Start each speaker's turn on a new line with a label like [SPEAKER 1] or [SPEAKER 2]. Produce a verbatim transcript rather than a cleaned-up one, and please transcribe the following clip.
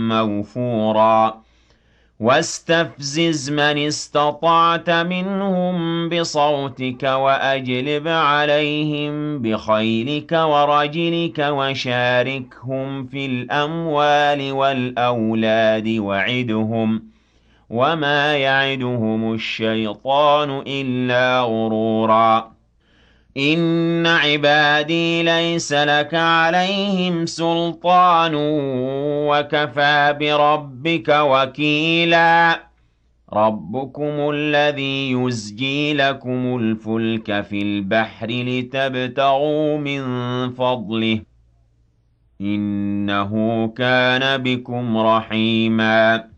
[SPEAKER 1] موفورا واستفزز من استطعت منهم بصوتك وأجلب عليهم بخيلك ورجلك وشاركهم في الأموال والأولاد وعدهم وما يعدهم الشيطان إلا غرورا إن عبادي ليس لك عليهم سلطان وكفى بربك وكيلا ربكم الذي يزجي لكم الفلك في البحر لتبتغوا من فضله إنه كان بكم رحيما